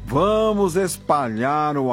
Vamos espalhar o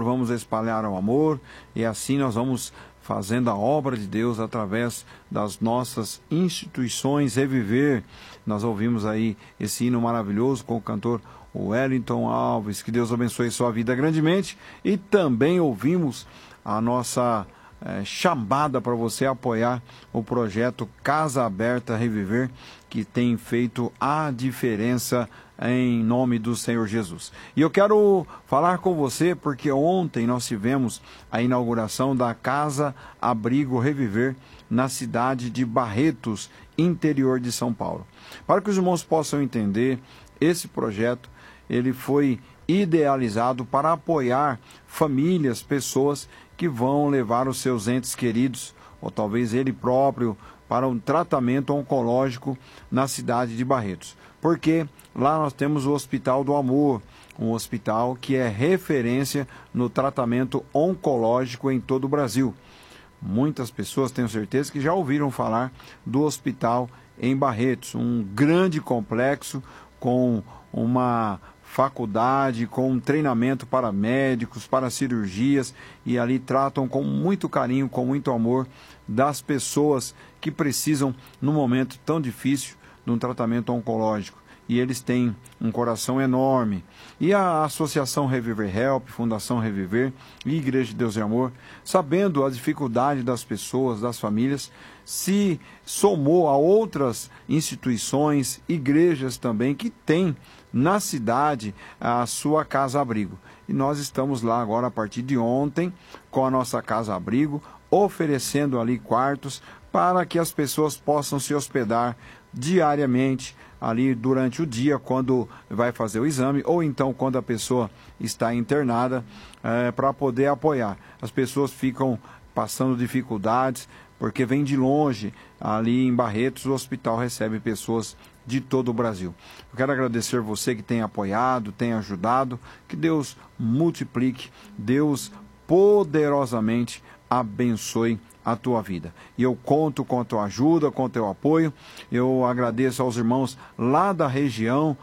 amor, e assim nós vamos fazendo a obra de Deus através das nossas instituições Reviver. Nós ouvimos aí esse hino maravilhoso com o cantor Wellington Alves, que Deus abençoe sua vida grandemente, e também ouvimos a nossa chamada para você apoiar o projeto Casa Aberta Reviver, que tem feito a diferença em nome do Senhor Jesus. E eu quero falar com você porque ontem nós tivemos a inauguração da Casa Abrigo Reviver na cidade de Barretos, interior de São Paulo. Para que os irmãos possam entender, esse projeto ele foi idealizado para apoiar famílias, pessoas que vão levar os seus entes queridos, ou talvez ele próprio, para um tratamento oncológico na cidade de Barretos. Porque lá nós temos o Hospital do Amor, um hospital que é referência no tratamento oncológico em todo o Brasil. Muitas pessoas, tenho certeza, que já ouviram falar do hospital em Barretos, um grande complexo com uma faculdade, com um treinamento para médicos, para cirurgias, e ali tratam com muito carinho, com muito amor das pessoas que precisam, num momento tão difícil, de um tratamento oncológico. E eles têm um coração enorme. E a Associação Reviver Help, Fundação Reviver e Igreja de Deus e Amor, sabendo a dificuldade das pessoas, das famílias, se somou a outras instituições, igrejas também, que têm na cidade a sua casa-abrigo. E nós estamos lá agora, a partir de ontem, com a nossa casa-abrigo, oferecendo ali quartos para que as pessoas possam se hospedar diariamente, ali durante o dia, quando vai fazer o exame, ou então quando a pessoa está internada, para poder apoiar. As pessoas ficam passando dificuldades, porque vem de longe. Ali em Barretos, o hospital recebe pessoas de todo o Brasil. Eu quero agradecer você que tem apoiado, tem ajudado, que Deus multiplique, Deus poderosamente abençoe a tua vida. E eu conto com a tua ajuda, com o teu apoio. Eu agradeço aos irmãos lá da região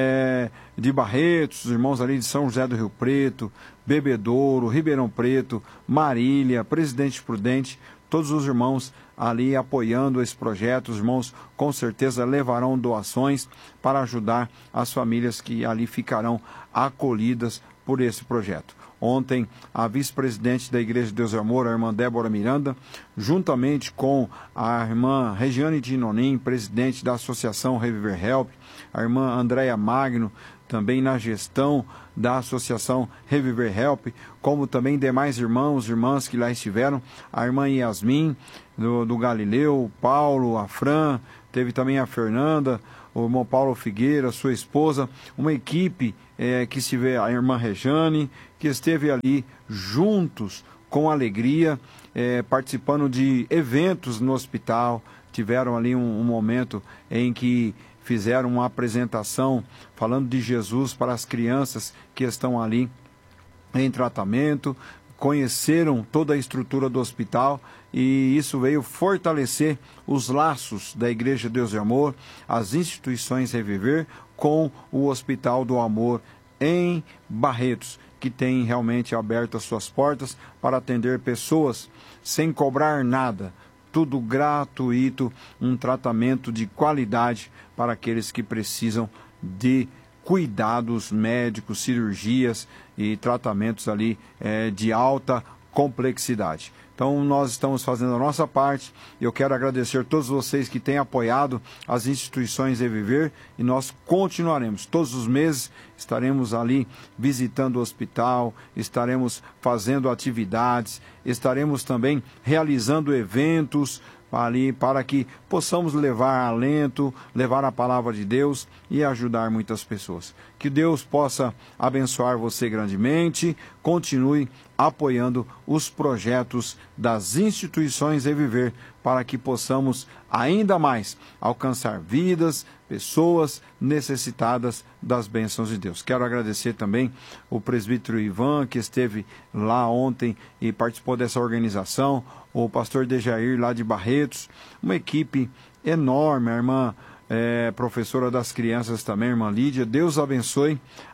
de Barretos, os irmãos ali de São José do Rio Preto, Bebedouro, Ribeirão Preto, Marília, Presidente Prudente, todos os irmãos ali apoiando esse projeto. Os irmãos com certeza levarão doações para ajudar as famílias que ali ficarão acolhidas por esse projeto. Ontem, a vice-presidente da Igreja de Deus e Amor, a irmã Débora Miranda, juntamente com a irmã Regiane Dinonim, presidente da Associação Reviver Help, a irmã Andréia Magno, também na gestão da Associação Reviver Help, como também demais irmãos e irmãs que lá estiveram, a irmã Yasmin, do Galileu, o Paulo, a Fran, teve também a Fernanda, o irmão Paulo Figueira, sua esposa, uma equipe que se vê, a irmã Rejane, que esteve ali juntos, com alegria, participando de eventos no hospital. Tiveram ali um momento em que fizeram uma apresentação falando de Jesus para as crianças que estão ali em tratamento, conheceram toda a estrutura do hospital, e isso veio fortalecer os laços da Igreja de Deus e Amor, as instituições Reviver, com o Hospital do Amor em Barretos, que tem realmente aberto as suas portas para atender pessoas sem cobrar nada, tudo gratuito, um tratamento de qualidade para aqueles que precisam de cuidados médicos, cirurgias e tratamentos ali de alta complexidade. Então nós estamos fazendo a nossa parte. Eu quero agradecer a todos vocês que têm apoiado as instituições Reviver, e nós continuaremos. Todos os meses estaremos ali visitando o hospital, estaremos fazendo atividades, estaremos também realizando eventos ali para que possamos levar alento, levar a palavra de Deus e ajudar muitas pessoas. Que Deus possa abençoar você grandemente. Continue apoiando os projetos das instituições Reviver, para que possamos ainda mais alcançar vidas, pessoas necessitadas das bênçãos de Deus. Quero agradecer também o presbítero Ivan, que esteve lá ontem e participou dessa organização, o pastor Dejair lá de Barretos, uma equipe enorme, a irmã professora das crianças também, irmã Lídia. Deus abençoe a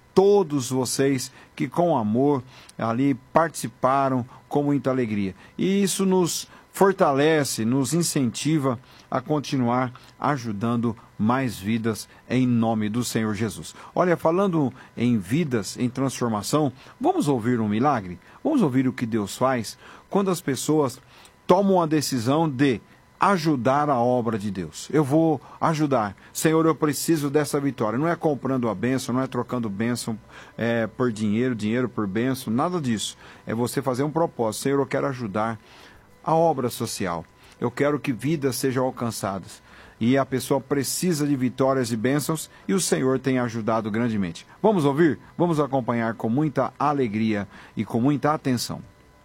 todos vocês que com amor ali participaram com muita alegria. E isso nos fortalece, nos incentiva a continuar ajudando mais vidas em nome do Senhor Jesus. Olha, falando em vidas, em transformação, vamos ouvir um milagre? Vamos ouvir o que Deus faz quando as pessoas tomam a decisão de ajudar a obra de Deus. Eu vou ajudar. Senhor, eu preciso dessa vitória. Não é comprando a bênção, não é trocando bênção por dinheiro, dinheiro por bênção, nada disso. É você fazer um propósito. Senhor, eu quero ajudar a obra social. Eu quero que vidas sejam alcançadas. E a pessoa precisa de vitórias e bênçãos e o Senhor tem ajudado grandemente. Vamos ouvir? Vamos acompanhar com muita alegria e com muita atenção.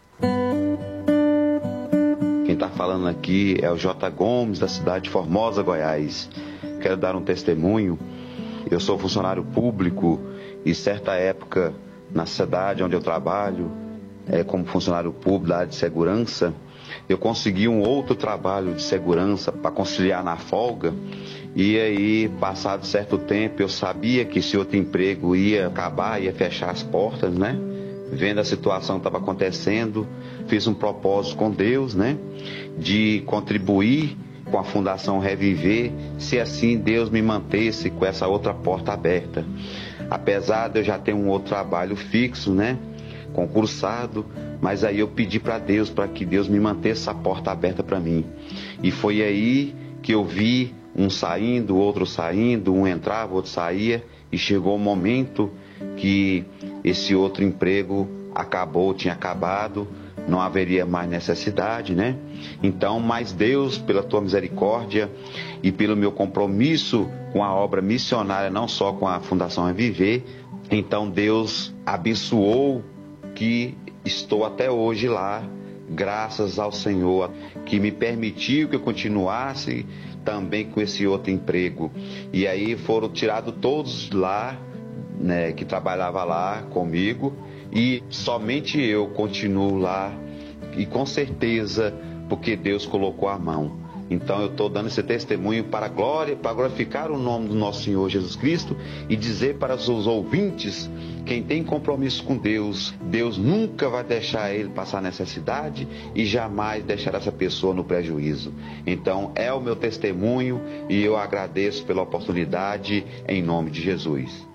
Quem está falando aqui é o J. Gomes, da cidade de Formosa, Goiás. Quero dar um testemunho. Eu sou funcionário público e certa época, na cidade onde eu trabalho, como funcionário público da área de segurança, eu consegui um outro trabalho de segurança para conciliar na folga. E aí, passado certo tempo, eu sabia que esse outro emprego ia acabar, ia fechar as portas, né? Vendo a situação que estava acontecendo, fiz um propósito com Deus, né? De contribuir com a Fundação Reviver, se assim Deus me mantesse com essa outra porta aberta. Apesar de eu já ter um outro trabalho fixo, né? Concursado, mas aí eu pedi para Deus, para que Deus me mantesse essa porta aberta para mim. E foi aí que eu vi um saindo, outro saindo, um entrava, outro saía, e chegou o momento que esse outro emprego tinha acabado, não haveria mais necessidade, né? Então, mas Deus, pela tua misericórdia e pelo meu compromisso com a obra missionária, não só com a Fundação Reviver, então Deus abençoou que estou até hoje lá, graças ao Senhor, que me permitiu que eu continuasse também com esse outro emprego. E aí foram tirados todos lá, né, que trabalhava lá comigo, e somente eu continuo lá, e com certeza, porque Deus colocou a mão. Então eu estou dando esse testemunho para glorificar o nome do nosso Senhor Jesus Cristo e dizer para os ouvintes, quem tem compromisso com Deus, Deus nunca vai deixar ele passar necessidade e jamais deixar essa pessoa no prejuízo. Então é o meu testemunho e eu agradeço pela oportunidade em nome de Jesus.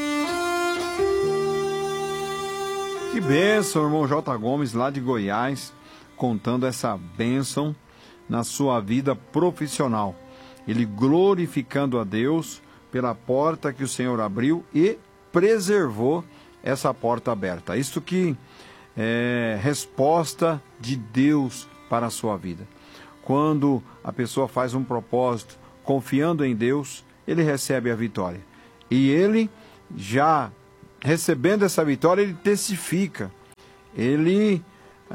Que bênção, irmão J. Gomes, lá de Goiás, contando essa bênção na sua vida profissional. Ele glorificando a Deus pela porta que o Senhor abriu e preservou essa porta aberta. Isso que é resposta de Deus para a sua vida. Quando a pessoa faz um propósito confiando em Deus, ele recebe a vitória. E ele, já recebendo essa vitória, ele testifica. Ele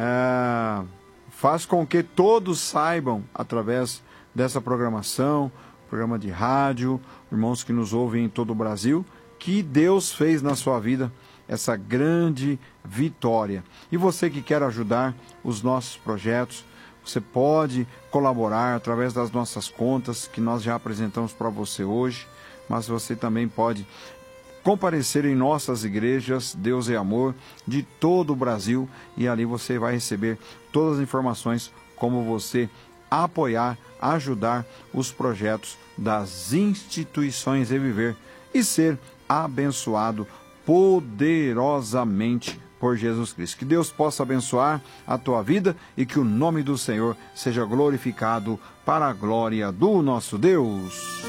faz com que todos saibam, através dessa programação, programa de rádio, irmãos que nos ouvem em todo o Brasil, que Deus fez na sua vida essa grande vitória. E você que quer ajudar os nossos projetos, você pode colaborar através das nossas contas, que nós já apresentamos para você hoje, mas você também pode comparecer em nossas igrejas, Deus é Amor, de todo o Brasil, e ali você vai receber todas as informações como você apoiar, ajudar os projetos das instituições Reviver e ser abençoado poderosamente por Jesus Cristo. Que Deus possa abençoar a tua vida e que o nome do Senhor seja glorificado para a glória do nosso Deus.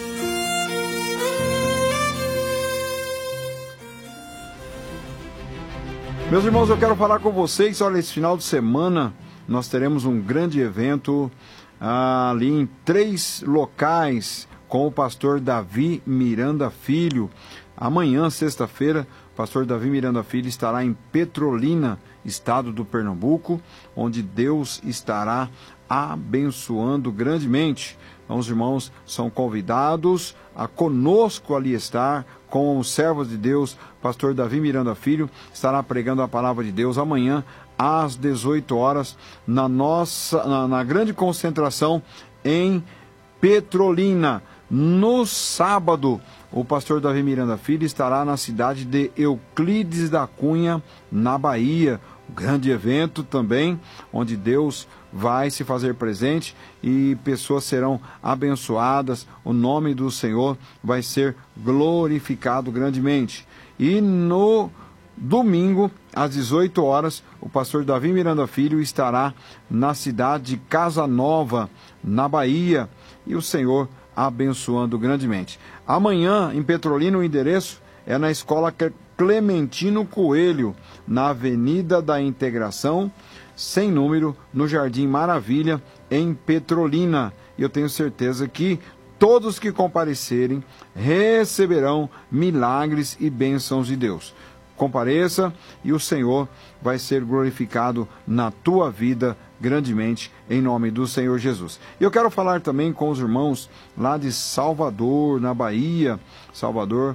Meus irmãos, eu quero falar com vocês, olha, esse final de semana nós teremos um grande evento ali em 3 locais com o pastor Davi Miranda Filho. Amanhã, sexta-feira, o pastor Davi Miranda Filho estará em Petrolina, estado do Pernambuco, onde Deus estará abençoando grandemente. Então, os irmãos são convidados a conosco ali estar, com os servos de Deus. Pastor Davi Miranda Filho estará pregando a palavra de Deus amanhã às 18 horas na grande concentração em Petrolina. No sábado, o pastor Davi Miranda Filho estará na cidade de Euclides da Cunha, na Bahia. Um grande evento também, onde Deus vai se fazer presente e pessoas serão abençoadas, o nome do Senhor vai ser glorificado grandemente. E no domingo, às 18 horas, o pastor Davi Miranda Filho estará na cidade de Casa Nova, na Bahia, e o Senhor abençoando grandemente. Amanhã, em Petrolina, o endereço é na Escola Clementino Coelho, na Avenida da Integração, sem número, no Jardim Maravilha, em Petrolina. E eu tenho certeza que todos que comparecerem receberão milagres e bênçãos de Deus. Compareça e o Senhor vai ser glorificado na tua vida grandemente, em nome do Senhor Jesus. E eu quero falar também com os irmãos lá de Salvador, na Bahia, Salvador,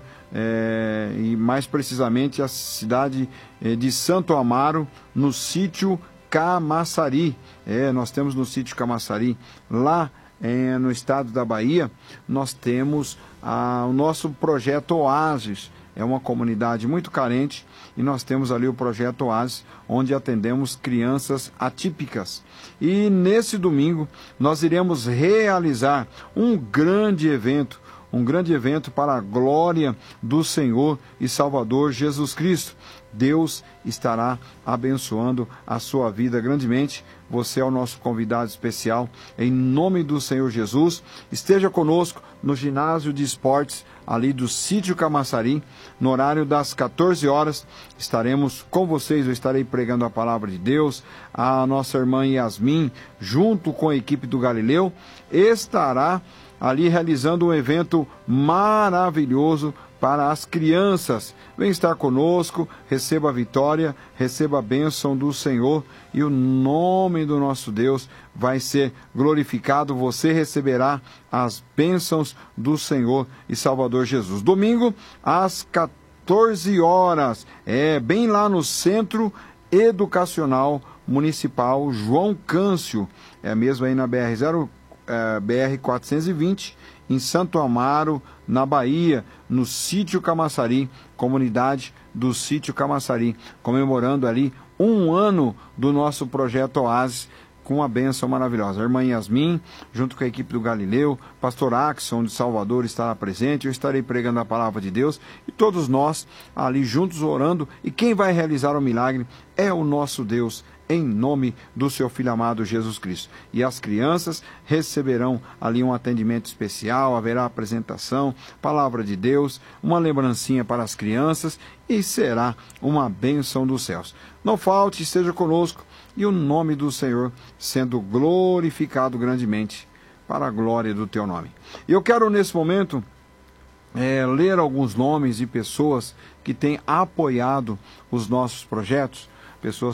e mais precisamente a cidade de Santo Amaro, no sítio Camaçari. Nós temos no sítio Camaçari, lá no estado da Bahia, nós temos o nosso projeto Oásis. É uma comunidade muito carente e nós temos ali o projeto Oásis, onde atendemos crianças atípicas. E nesse domingo nós iremos realizar um grande evento para a glória do Senhor e Salvador Jesus Cristo. Deus estará abençoando a sua vida grandemente. Você é o nosso convidado especial. Em nome do Senhor Jesus, esteja conosco no ginásio de esportes ali do sítio Camaçari, no horário das 14 horas. Estaremos com vocês, eu estarei pregando a palavra de Deus. A nossa irmã Yasmin, junto com a equipe do Galileu, estará ali realizando um evento maravilhoso para as crianças. Vem estar conosco, receba a vitória, receba a bênção do Senhor e o nome do nosso Deus vai ser glorificado. Você receberá as bênçãos do Senhor e Salvador Jesus. Domingo, às 14 horas, bem lá no Centro Educacional Municipal João Câncio, mesmo aí na BR-420, em Santo Amaro, na Bahia, no sítio Camaçari, comunidade do sítio Camaçari, comemorando ali 1 ano do nosso projeto Oásis, com uma bênção maravilhosa. A irmã Yasmin, junto com a equipe do Galileu, pastor Axson de Salvador estará presente, eu estarei pregando a palavra de Deus e todos nós ali juntos orando, e quem vai realizar o milagre é o nosso Deus, em nome do seu Filho amado Jesus Cristo. E as crianças receberão ali um atendimento especial, haverá apresentação, palavra de Deus, uma lembrancinha para as crianças e será uma bênção dos céus. Não falte, esteja conosco e o nome do Senhor sendo glorificado grandemente para a glória do teu nome. E eu quero nesse momento ler alguns nomes de pessoas que têm apoiado os nossos projetos, pessoas